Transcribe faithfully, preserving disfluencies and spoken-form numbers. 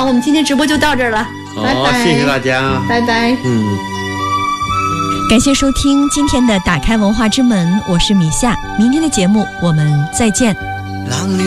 我们今天直播就到这儿了，拜拜， 谢谢大家， 拜拜。 嗯， 感谢收听今天的打开文化之门，我是米夏，明天的节目我们再见。